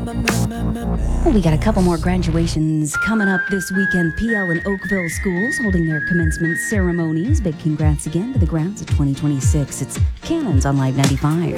Well, we got a couple more graduations coming up this weekend. PL and Oakville schools holding their commencement ceremonies. Big congrats again to the grounds of 2026. It's Cannons on Live 95.